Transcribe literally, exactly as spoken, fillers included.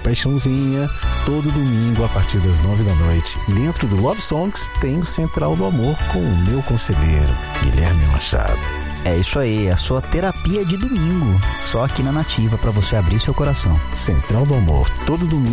paixãozinha, todo domingo a partir das nove da noite. Dentro do Love Songs tem o Central do Amor com o meu conselheiro, Guilherme Machado. É isso aí, a sua terapia de domingo, só aqui na Nativa para você abrir seu coração. Central do Amor, todo domingo